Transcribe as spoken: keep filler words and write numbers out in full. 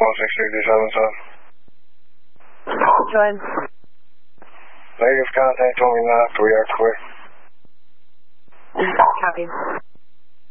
one six sixty-seven, son. Go ahead. Negative contact twenty-nine, three are clear. Copy.